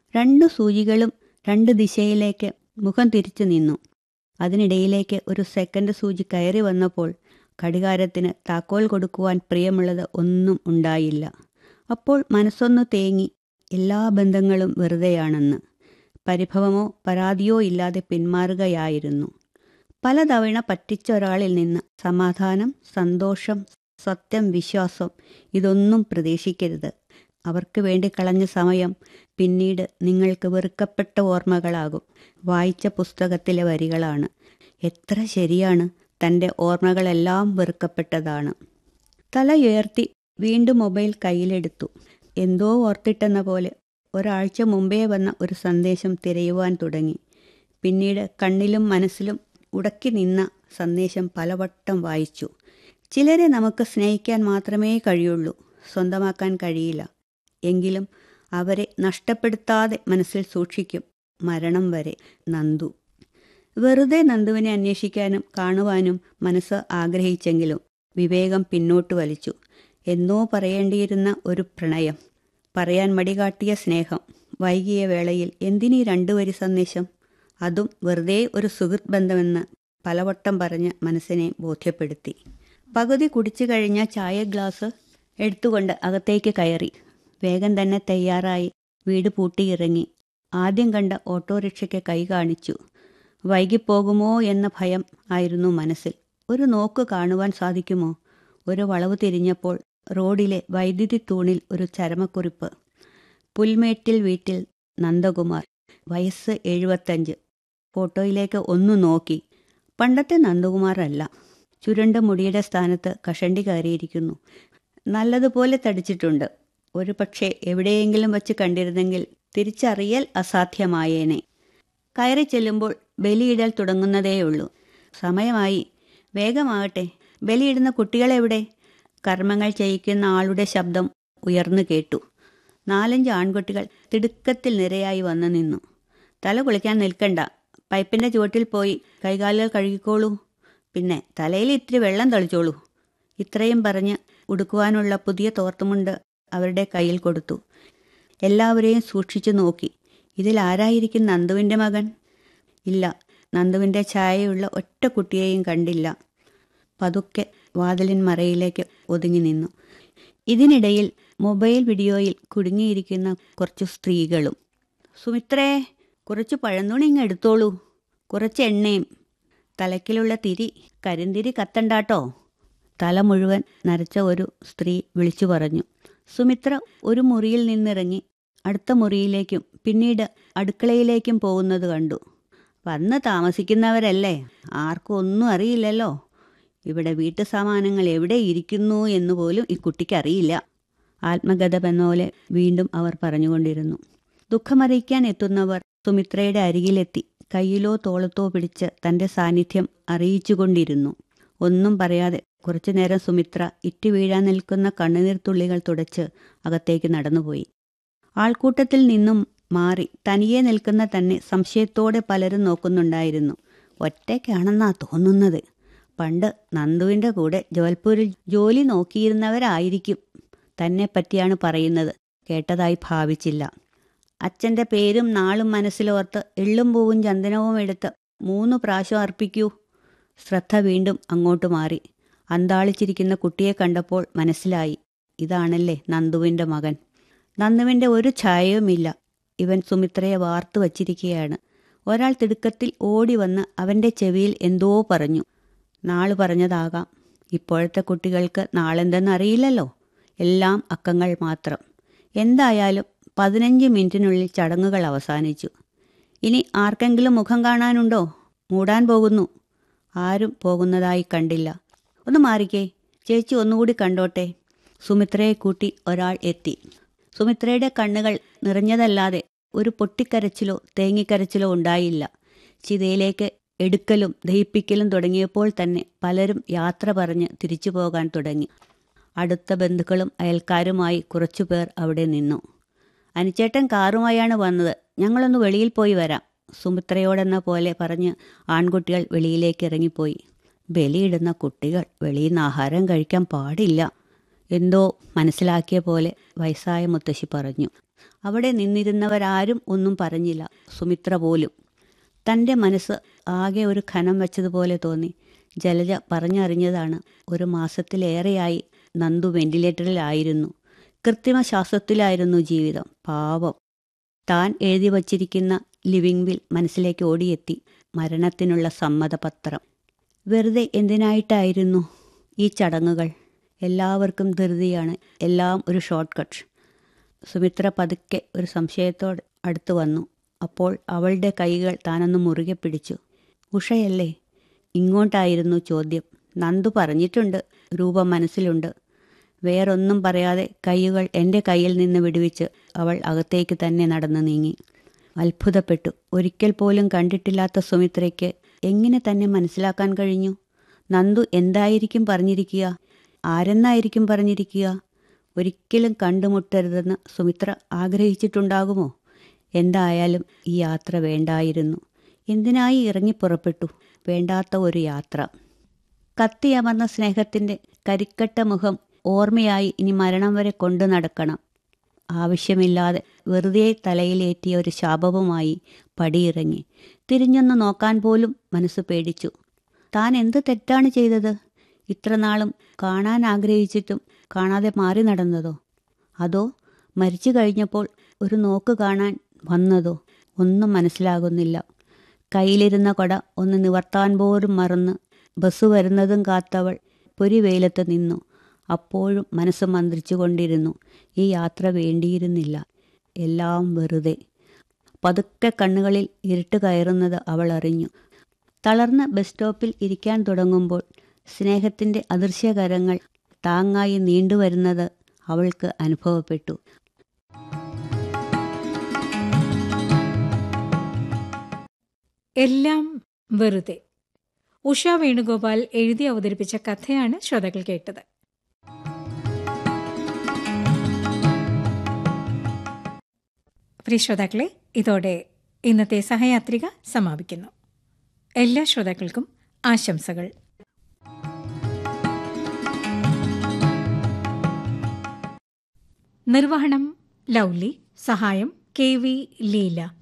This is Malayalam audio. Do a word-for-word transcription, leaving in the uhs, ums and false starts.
രണ്ടു സൂചികളും രണ്ട് ദിശയിലേക്ക് മുഖം തിരിച്ചു നിന്നു. അതിനിടയിലേക്ക് ഒരു സെക്കൻഡ് സൂചി കയറി വന്നപ്പോൾ ഘടികാരത്തിന് താക്കോൽ കൊടുക്കുവാൻ പ്രിയമുള്ളത് ഒന്നും ഉണ്ടായില്ല. അപ്പോൾ മനസ്സൊന്നു തേങ്ങി. എല്ലാ ബന്ധങ്ങളും വെറുതെയാണെന്ന്. പരിഭവമോ പരാതിയോ ഇല്ലാതെ പിന്മാറുകയായിരുന്നു. പലതവണ പറ്റിച്ച ഒരാളിൽ നിന്ന് സമാധാനം, സന്തോഷം, സത്യം, വിശ്വാസം ഇതൊന്നും പ്രതീക്ഷിക്കരുത്. അവർക്ക് വേണ്ടി കളഞ്ഞ സമയം പിന്നീട് നിങ്ങൾക്ക് വെറുക്കപ്പെട്ട ഓർമ്മകളാകും. വായിച്ച പുസ്തകത്തിലെ വരികളാണ്. എത്ര ശരിയാണ്. തൻ്റെ ഓർമ്മകളെല്ലാം വെറുക്കപ്പെട്ടതാണ്. തലയുയർത്തി വീണ്ടും മൊബൈൽ കയ്യിലെടുത്തു. എന്തോ ഓർത്തിട്ടെന്ന പോലെ ഒരാഴ്ച മുമ്പേ വന്ന ഒരു സന്ദേശം തിരയുവാൻ തുടങ്ങി. പിന്നീട് കണ്ണിലും മനസ്സിലും ഉടക്കി നിന്ന സന്ദേശം പലവട്ടം വായിച്ചു. ചിലരെ നമുക്ക് സ്നേഹിക്കാൻ മാത്രമേ കഴിയുള്ളൂ, സ്വന്തമാക്കാൻ കഴിയില്ല. എങ്കിലും അവരെ നഷ്ടപ്പെടുത്താതെ മനസ്സിൽ സൂക്ഷിക്കും, മരണം വരെ. നന്ദു. വെറുതെ നന്ദുവിനെ അന്വേഷിക്കാനും കാണുവാനും മനസ്സ് ആഗ്രഹിച്ചെങ്കിലും വിവേകം പിന്നോട്ട് വലിച്ചു. എന്നോ പറയേണ്ടിയിരുന്ന ഒരു പ്രണയം, പറയാൻ മടികാട്ടിയ സ്നേഹം. വൈകിയ വേളയിൽ എന്തിനീ രണ്ടു വരി സന്ദേശം? അതും വെറുതെ ഒരു സുഹൃത്ത് ബന്ധമെന്ന് പലവട്ടം പറഞ്ഞ് മനസ്സിനെ ബോധ്യപ്പെടുത്തി. പകുതി കുടിച്ചു കഴിഞ്ഞ ചായ ഗ്ലാസ് എടുത്തുകൊണ്ട് അകത്തേക്ക് കയറി. വേഗം തന്നെ തയ്യാറായി വീട് പൂട്ടിയിറങ്ങി. ആദ്യം കണ്ട ഓട്ടോറിക്ഷയ്ക്ക് കൈ കാണിച്ചു. വൈകിപ്പോകുമോ എന്ന ഭയം ആയിരുന്നു മനസ്സിൽ. ഒരു നോക്ക് കാണുവാൻ സാധിക്കുമോ? ഒരു വളവ് തിരിഞ്ഞപ്പോൾ റോഡിലെ വൈദ്യുതി തൂണിൽ ഒരു ചരമക്കുറിപ്പ്. പുൽമേട്ടിൽ വീട്ടിൽ നന്ദകുമാർ, വയസ്സ് എഴുപത്തഞ്ച്. ഫോട്ടോയിലേക്ക് ഒന്നു നോക്കി. പണ്ടത്തെ നന്ദകുമാർ അല്ല. ചുരുണ്ട മുടിയുടെ സ്ഥാനത്ത് കഷണ്ടി കയറിയിരിക്കുന്നു. നല്ലതുപോലെ തടിച്ചിട്ടുണ്ട്. ഒരു പക്ഷേ എവിടെയെങ്കിലും വച്ച് കണ്ടിരുന്നെങ്കിൽ തിരിച്ചറിയൽ അസാധ്യമായേനെ. കയറി ചെല്ലുമ്പോൾ ബലിയിടൽ തുടങ്ങുന്നതേയുള്ളൂ. സമയമായി, വേഗമാകട്ടെ. ബലിയിടുന്ന കുട്ടികളെവിടെ? കർമ്മങ്ങൾ ചെയ്യിക്കുന്ന ആളുടെ ശബ്ദം ഉയർന്നു കേട്ടു. നാലഞ്ച് ആൺകുട്ടികൾ തിടുക്കത്തിൽ നിരയായി വന്നു നിന്നു. തല കുളിക്കാൻ നിൽക്കണ്ട, പൈപ്പിൻ്റെ ചുവട്ടിൽ പോയി കൈകാലുകൾ കഴുകിക്കോളൂ. പിന്നെ തലയിൽ ഇത്തിരി വെള്ളം തളിച്ചോളൂ. ഇത്രയും പറഞ്ഞ് ഉടുക്കുവാനുള്ള പുതിയ തോർത്തുമുണ്ട് അവരുടെ കയ്യിൽ കൊടുത്തു. എല്ലാവരെയും സൂക്ഷിച്ചു നോക്കി. ഇതിലാരായിരിക്കും നന്ദുവിൻ്റെ മകൻ? ഇല്ല, നന്ദുവിൻ്റെ ഛായയുള്ള ഒറ്റ കുട്ടിയെയും കണ്ടില്ല. പതുക്കെ വാതിലിൻ മറയിലേക്ക് ഒതുങ്ങി നിന്നു. ഇതിനിടയിൽ മൊബൈൽ വീഡിയോയിൽ കുടുങ്ങിയിരിക്കുന്ന കുറച്ചു സ്ത്രീകളും. സുമിത്രേ, കുറച്ച് പഴന്തുണി ഇങ്ങ് എടുത്തോളൂ, കുറച്ച് എണ്ണയും. തലക്കിലുള്ള തിരി, കരിന്തിരി കത്തണ്ടാട്ടോ. തല മുഴുവൻ നരച്ച ഒരു സ്ത്രീ വിളിച്ചു പറഞ്ഞു. സുമിത്ര ഒരു മുറിയിൽ നിന്നിറങ്ങി അടുത്ത മുറിയിലേക്കും പിന്നീട് അടുക്കളയിലേക്കും പോകുന്നത് കണ്ടു. വന്ന് താമസിക്കുന്നവരല്ലേ, ആർക്കും ഒന്നും അറിയില്ലല്ലോ. ഇവിടെ വീട്ടു സാമാനങ്ങൾ എവിടെ ഇരിക്കുന്നു എന്ന് പോലും ഈ കുട്ടിക്കറിയില്ല. ആത്മഗതമെന്നപോലെ വീണ്ടും അവർ പറഞ്ഞുകൊണ്ടിരുന്നു. ദുഃഖമറിയിക്കാൻ എത്തുന്നവർ സുമിത്രയുടെ അരികിലെത്തി കയ്യിലോ തോളത്തോ പിടിച്ച് തൻ്റെ സാന്നിധ്യം അറിയിച്ചുകൊണ്ടിരുന്നു. ഒന്നും പറയാതെ കുറച്ചു നേരം സുമിത്ര ഇറ്റു വീഴാൻ നിൽക്കുന്ന കണ്ണുനീർത്തുള്ളികൾ തുടച്ച് അകത്തേക്ക് നടന്നുപോയി. ആൾക്കൂട്ടത്തിൽ നിന്നും മാറി തനിയെ നിൽക്കുന്ന തന്നെ സംശയത്തോടെ പലരും നോക്കുന്നുണ്ടായിരുന്നു. ഒറ്റയ്ക്കാണെന്നാ തോന്നുന്നത്. പണ്ട് നന്ദുവിൻ്റെ കൂടെ ജോൽപൂരിൽ ജോലി നോക്കിയിരുന്നവരായിരിക്കും. തന്നെ പറ്റിയാണ് പറയുന്നത്. കേട്ടതായി ഭാവിച്ചില്ല. അച്ഛൻ്റെ പേരും നാളും മനസ്സിലോർത്ത് എള്ളും പൂവും ചന്ദനവും എടുത്ത് മൂന്ന് പ്രാവശ്യം അർപ്പിക്കൂ. ശ്രദ്ധ വീണ്ടും അങ്ങോട്ട് മാറി. അന്താളിച്ചിരിക്കുന്ന കുട്ടിയെ കണ്ടപ്പോൾ മനസ്സിലായി, ഇതാണല്ലേ നന്ദുവിൻ്റെ മകൻ. നന്ദുവിൻ്റെ ഒരു ഛായയുമില്ല. ഇവൻ സുമിത്രയെ വാർത്തു വച്ചിരിക്കുകയാണ്. ഒരാൾ തിടുക്കത്തിൽ ഓടി വന്ന് അവൻ്റെ ചെവിയിൽ എന്തോ പറഞ്ഞു. നാള് പറഞ്ഞതാകാം. ഇപ്പോഴത്തെ കുട്ടികൾക്ക് നാളെന്തെന്നറിയില്ലല്ലോ. എല്ലാം അക്കങ്ങൾ മാത്രം. എന്തായാലും പതിനഞ്ച് മിനിറ്റിനുള്ളിൽ ചടങ്ങുകൾ അവസാനിച്ചു. ഇനി ആർക്കെങ്കിലും മുഖം കാണാനുണ്ടോ? മൂടാൻ പോകുന്നു. ആരും പോകുന്നതായി കണ്ടില്ല. ഒന്ന് മാറിക്കേ, ചേച്ചി ഒന്നുകൂടി കണ്ടോട്ടെ. സുമിത്രയെ കൂട്ടി ഒരാൾ എത്തി. സുമിത്രയുടെ കണ്ണുകൾ നിറഞ്ഞതല്ലാതെ ഒരു പൊട്ടിക്കരച്ചിലോ തേങ്ങിക്കരച്ചിലോ ഉണ്ടായില്ല. ചിതയിലേക്ക് എടുക്കലും ദഹിപ്പിക്കലും തുടങ്ങിയപ്പോൾ തന്നെ പലരും യാത്ര പറഞ്ഞ് തിരിച്ചു പോകാൻ തുടങ്ങി. അടുത്ത ബന്ധുക്കളും അയൽക്കാരുമായി കുറച്ചുപേർ അവിടെ നിന്നു. അനുചേട്ടൻ കാറുമായാണ് വന്നത്, ഞങ്ങളൊന്ന് വെളിയിൽ പോയി വരാം, സുമിത്രയോടെന്ന പോലെ പറഞ്ഞ് ആൺകുട്ടികൾ വെളിയിലേക്ക് ഇറങ്ങിപ്പോയി. ബലിയിടുന്ന കുട്ടികൾ വെളിയിൽ നിന്ന് ആഹാരം കഴിക്കാൻ പാടില്ല, എന്തോ മനസ്സിലാക്കിയ പോലെ വയസ്സായ മുത്തശ്ശി പറഞ്ഞു. അവിടെ നിന്നിരുന്നവരാരും ഒന്നും പറഞ്ഞില്ല, സുമിത്ര പോലും. തൻ്റെ മനസ്സ് ആകെ ഒരു ഖനം വച്ചതുപോലെ തോന്നി. ജലജ പറഞ്ഞറിഞ്ഞതാണ്, ഒരു മാസത്തിലേറെയായി നന്ദു വെന്റിലേറ്ററിലായിരുന്നു. കൃത്രിമ ശ്വാസത്തിലായിരുന്നു ജീവിതം. പാവം. താൻ എഴുതി വച്ചിരിക്കുന്ന ലിവിംഗ് വിൽ മനസ്സിലേക്ക് ഓടിയെത്തി. മരണത്തിനുള്ള സമ്മതപത്രം. വെറുതെ എന്തിനായിട്ടായിരുന്നു ഈ ചടങ്ങുകൾ? എല്ലാവർക്കും ധൃതിയാണ്, എല്ലാം ഒരു ഷോർട്ട് കട്ട്. സുമിത്ര പതുക്കെ ഒരു സംശയത്തോടെ അടുത്തു വന്നു. അപ്പോൾ അവളുടെ കൈകൾ താനൊന്ന് മുറുകെ പിടിച്ചു. ഉഷയല്ലേ? ഇങ്ങോട്ടായിരുന്നു ചോദ്യം. നന്ദു പറഞ്ഞിട്ടുണ്ട്, രൂപം മനസ്സിലുണ്ട്. വേറൊന്നും പറയാതെ കൈകൾ എൻ്റെ കയ്യിൽ നിന്ന് വിടുവിച്ച് അവൾ അകത്തേക്ക് തന്നെ നടന്നു നീങ്ങി. അത്ഭുതപ്പെട്ടു. ഒരിക്കൽ പോലും കണ്ടിട്ടില്ലാത്ത സുമിത്രയ്ക്ക് എങ്ങനെ തന്നെ മനസ്സിലാക്കാൻ കഴിഞ്ഞു? നന്ദു എന്തായിരിക്കും പറഞ്ഞിരിക്കുക? ആരെന്നായിരിക്കും പറഞ്ഞിരിക്കുക? ഒരിക്കലും കണ്ടുമുട്ടരുതെന്ന് സുമിത്ര ആഗ്രഹിച്ചിട്ടുണ്ടാകുമോ? എന്തായാലും ഈ യാത്ര വേണ്ടായിരുന്നു. എന്തിനായി ഇറങ്ങിപ്പുറപ്പെട്ടു? വേണ്ടാത്ത ഒരു യാത്ര. കത്തിയമർന്ന സ്നേഹത്തിൻ്റെ കരിക്കട്ട മുഖം ഓർമ്മയായി ഇനി മരണം വരെ കൊണ്ടു നടക്കണം. ആവശ്യമില്ലാതെ വെറുതെ തലയിലേറ്റിയ ഒരു ശാപവുമായി പടിയിറങ്ങി. തിരിഞ്ഞൊന്ന് നോക്കാൻ പോലും മനസ്സ് പേടിച്ചു. താൻ എന്ത് തെറ്റാണ് ചെയ്തത്? ഇത്രനാളും കാണാൻ ആഗ്രഹിച്ചിട്ടും കാണാതെ മാറി നടന്നതോ? അതോ മരിച്ചു കഴിഞ്ഞപ്പോൾ ഒരു നോക്ക് കാണാൻ വന്നതോ? ഒന്നും മനസ്സിലാകുന്നില്ല. കയ്യിലിരുന്ന കൊട ഒന്ന് നിവർത്താൻ പോലും മറന്ന് ബസ് വരുന്നതും കാത്തവൾ പൊരിവെയിലത്ത് നിന്നു. അപ്പോഴും മനസ്സ് മന്ത്രിച്ചു കൊണ്ടിരുന്നു, ഈ യാത്ര വേണ്ടിയിരുന്നില്ല, എല്ലാം വെറുതെ. പതുക്കെ കണ്ണുകളിൽ ഇരുട്ട് കയറുന്നത് അവൾ അറിഞ്ഞു. തളർന്ന് ബസ് സ്റ്റോപ്പിൽ ഇരിക്കാൻ തുടങ്ങുമ്പോൾ സ്നേഹത്തിൻ്റെ അദൃശ്യകരങ്ങൾ താങ്ങായി നീണ്ടുവരുന്നത് അവൾക്ക് അനുഭവപ്പെട്ടു. എല്ലാം വെറുതെ. ഉഷ വേണുഗോപാൽ എഴുതി അവതരിപ്പിച്ച കഥയാണ് ശ്രോതാക്കൾ കേട്ടത്. പ്രിയ ശ്രോതാക്കളെ, ഇതോടെ ഇന്നത്തെ സഹയാത്രിക സമാപിക്കുന്നു. എല്ലാ ശ്രോതാക്കൾക്കും ആശംസകൾ. നിർവഹണം ലൗലി, സഹായം കെ വി ലീല.